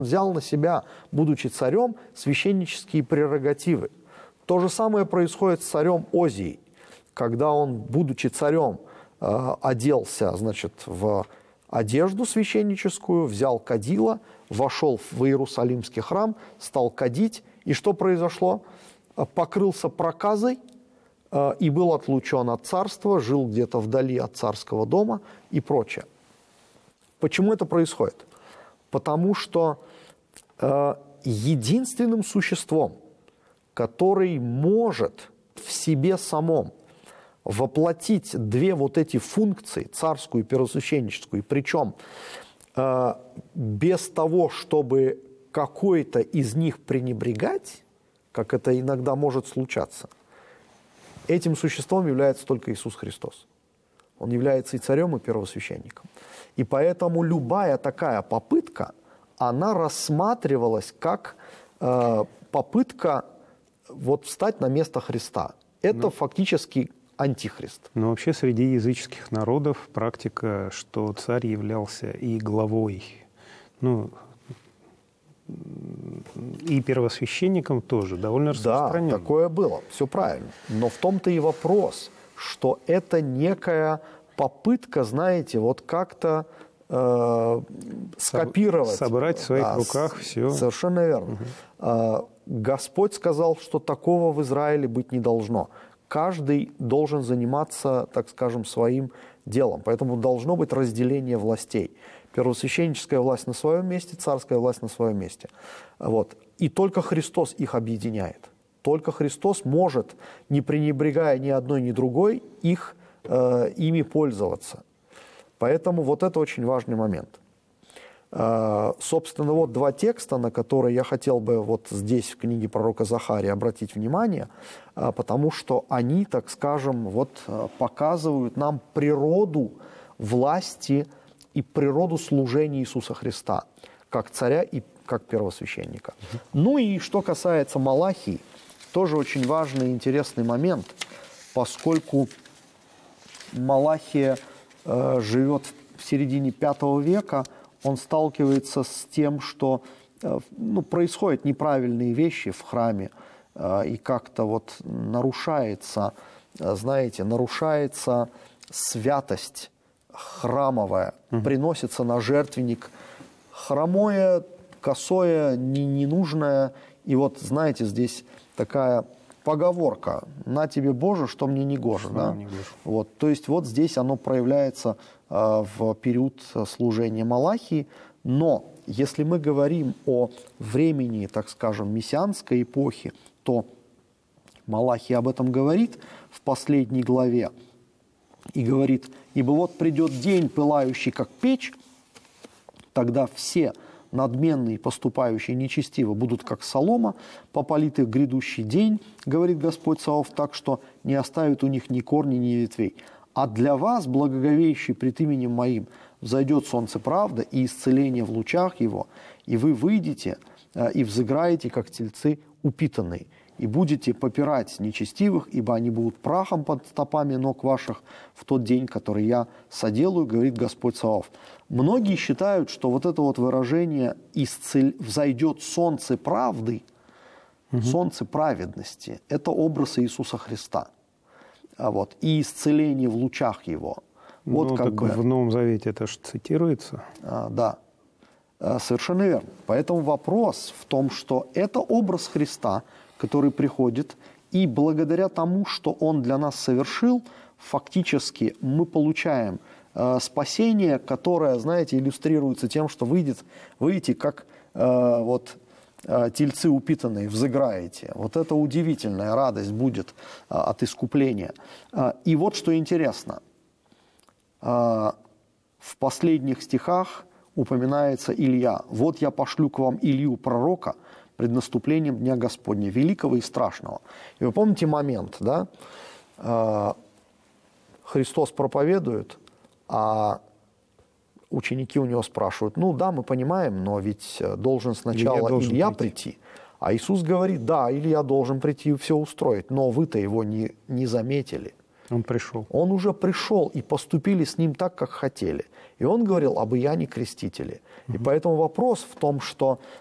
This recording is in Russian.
взял на себя, будучи царем, священнические прерогативы. То же самое происходит с царем Озией, когда он, будучи царем, оделся, значит, в одежду священническую, взял кадило, вошел в Иерусалимский храм, стал кадить, и что произошло? Покрылся проказой и был отлучен от царства, жил где-то вдали от царского дома и прочее. Почему это происходит? Потому что единственным существом, который может в себе самом воплотить две вот эти функции, царскую и первосвященническую, причем без того, чтобы какой-то из них пренебрегать, как это иногда может случаться, этим существом является только Иисус Христос. Он является и царем, и первосвященником. И поэтому любая такая попытка, она рассматривалась как попытка вот встать на место Христа. Это фактически антихрист. Но вообще среди языческих народов практика, что царь являлся и главой, и первосвященником тоже довольно распространено. Да, такое было, все правильно. Но в том-то и вопрос, что это некая попытка, знаете, вот как-то скопировать. Собрать в своих руках все. Совершенно верно. Господь сказал, что такого в Израиле быть не должно. Каждый должен заниматься, так скажем, своим делом. Поэтому должно быть разделение властей. Первосвященническая власть на своем месте, царская власть на своем месте. Вот. И только Христос их объединяет. Только Христос может, не пренебрегая ни одной, ни другой, ими пользоваться. Поэтому вот это очень важный момент. Собственно, вот два текста, на которые я хотел бы вот здесь в книге пророка Захария обратить внимание, потому что они, так скажем, вот показывают нам природу власти и природу служения Иисуса Христа, как царя и как первосвященника. Ну и что касается Малахии, тоже очень важный и интересный момент, поскольку Малахия живет в середине V века, он сталкивается с тем, что происходят неправильные вещи в храме, и как-то вот нарушается, знаете, нарушается святость храмовая, приносится на жертвенник хромое, косое, ненужное. И вот, знаете, здесь такая поговорка: «На тебе, Боже, что мне не гоже». Да? Вот, то есть вот здесь оно проявляется в период служения Малахии. Но если мы говорим о времени, так скажем, мессианской эпохи, то Малахия об этом говорит в последней главе. И говорит: «Ибо вот придет день, пылающий, как печь, тогда все надменные, поступающие нечестиво, будут как солома, попалиты в грядущий день, говорит Господь Саваоф, так что не оставит у них ни корней, ни ветвей. А для вас, благоговеющий пред именем моим, взойдет солнце правда и исцеление в лучах его, и вы выйдете и взыграете, как тельцы упитанные, и будете попирать нечестивых, ибо они будут прахом под стопами ног ваших в тот день, который я соделаю, говорит Господь Саваоф». Многие считают, что вот это вот выражение «взойдет солнце правды», солнце праведности – это образ Иисуса Христа. Вот, и исцеление в лучах его. Вот как бы, в Новом Завете это же цитируется. Да, совершенно верно. Поэтому вопрос в том, что это образ Христа, который приходит, и благодаря тому, что Он для нас совершил, фактически мы получаем спасение, которое, знаете, иллюстрируется тем, что выйдете как тельцы упитанные, взыграете. Вот это удивительная радость будет от искупления. И вот что интересно. В последних стихах упоминается Илья. «Вот я пошлю к вам Илью, пророка, пред наступлением Дня Господня, великого и страшного». И вы помните момент, да? Христос проповедует, а ученики у него спрашивают: ну да, мы понимаем, но ведь должен сначала Илья прийти. А Иисус говорит: да, Илья должен прийти и все устроить, но вы-то его не заметили. Он пришел. Он уже пришел, и поступили с ним так, как хотели. И он говорил об Иоанне Крестителе. И поэтому вопрос в том, что